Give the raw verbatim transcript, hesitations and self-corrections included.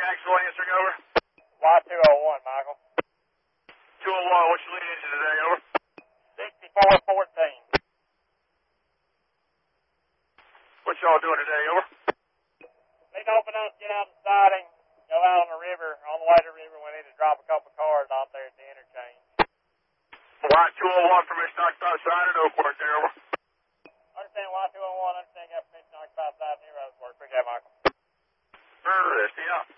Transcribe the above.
Jacksonville answering, over. Y two oh one, Michael. two oh one, what's your lead engine today, over? sixty-four fourteen. What y'all doing today, over? Need to open up, get out the siding, go out on the river. On the way to the river, we need to drop a couple cars off there at the interchange. Y two oh one, permission to occupy side at Oakport there, over. Understand Y two oh one, understand got permission to occupy side near Roseburg. Appreciate it, Michael. Sure, yeah.